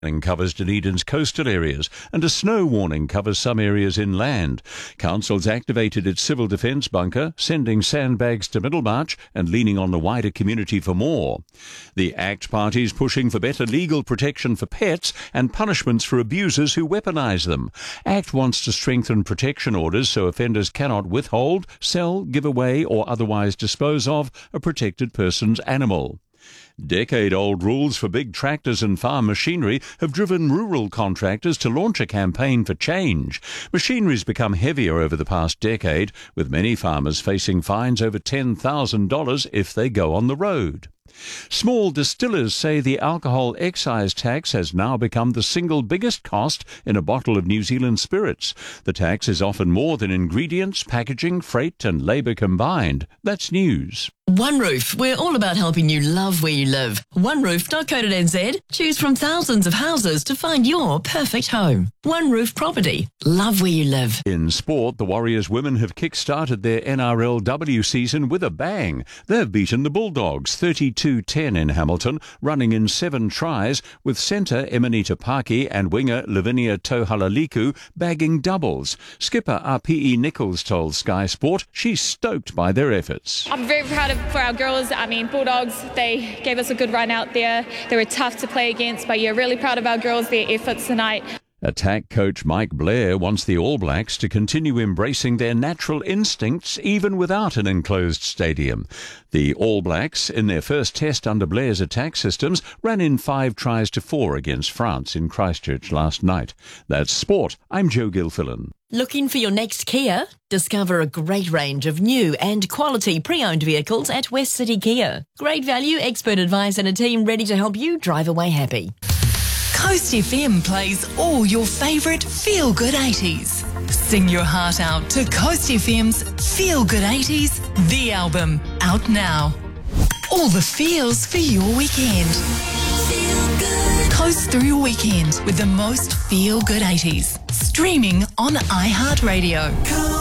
covers Dunedin's coastal areas and a snow warning covers some areas inland. Council's activated its civil defence bunker, sending sandbags to Middlemarch and leaning on the wider community for more. The ACT party's pushing for better legal protection for pets and punishments for abusers who weaponise them. ACT wants to strengthen protection orders so offenders cannot withhold, sell, give away or otherwise dispose of a protected person's animal. Decade-old rules for big tractors and farm machinery have driven rural contractors to launch a campaign for change. Machinery's become heavier over the past decade, with many farmers facing fines over $10,000 if they go on the road. Small distillers say the alcohol excise tax has now become the single biggest cost in a bottle of New Zealand spirits. The tax is often more than ingredients, packaging, freight and labour combined. That's news. OneRoof, we're all about helping you love where you live. OneRoof.co.nz. Choose from thousands of houses to find your perfect home. OneRoof Property. Love where you live. In sport, the Warriors women have kick-started their NRLW season with a bang. They've beaten the Bulldogs 32-10 in Hamilton, running in 7 tries, with centre Emanita Paki and winger Lavinia Tohalaliku bagging doubles. Skipper RPE Nichols told Sky Sport she's stoked by their efforts. I'm very proud for our girls. Bulldogs, they gave us a good run out there. They were tough to play against, but really proud of our girls, their efforts tonight. Attack coach Mike Blair wants the All Blacks to continue embracing their natural instincts even without an enclosed stadium. The All Blacks, in their first test under Blair's attack systems, ran in 5 tries to 4 against France in Christchurch last night. That's sport. I'm Joe Gilfillan. Looking for your next Kia? Discover a great range of new and quality pre-owned vehicles at West City Kia. Great value, expert advice and a team ready to help you drive away happy. Coast FM plays all your favourite feel-good 80s. Sing your heart out to Coast FM's Feel Good 80s, the album, out now. All the feels for your weekend. Feel good. Coast through your weekend with the most feel-good 80s. Streaming on iHeartRadio.